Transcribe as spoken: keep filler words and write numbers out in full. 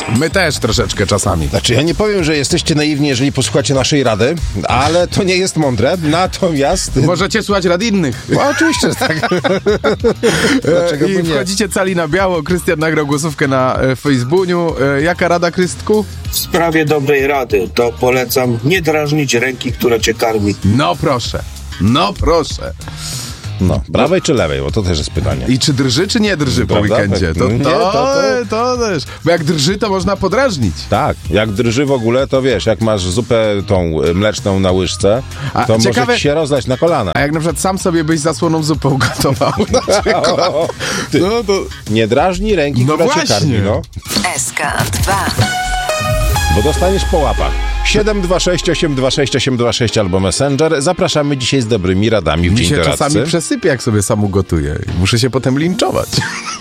My też troszeczkę czasami. Znaczy, ja nie powiem, że jesteście naiwni, jeżeli posłuchacie naszej rady, ale to nie jest mądre. Natomiast... Możecie słuchać rad innych. No, oczywiście, że tak. Dlaczego I by nie? wchodzicie cali na biało. Krystian nagrał głosówkę na e, Facebooku. E, jaka rada, Krystku? W sprawie dobrej rady to polecam nie drażnić ręki, która cię karmi. No proszę. No proszę. No, prawej czy lewej? Bo to też jest pytanie. I czy drży, czy nie drży po Prawda? weekendzie? To, Nie, to, to- to- to też. Bo jak drży, to można podrażnić. Tak, jak drży w ogóle, to wiesz, jak masz zupę tą y, mleczną na łyżce, A to ciekawe- może ci się rozlać na kolana. A jak na przykład sam sobie byś zasłoną zupę ugotował na przykład, Ty, no to... nie drażni ręki, No która cię właśnie. karmi, no. S K dwa. Bo dostaniesz po łapach. siedem dwa sześć osiem dwa sześć osiem dwa sześć albo Messenger. Zapraszamy dzisiaj z dobrymi radami w Mi Dzień się Doradcy. czasami przesypie, jak sobie sam ugotuję. Muszę się potem linczować.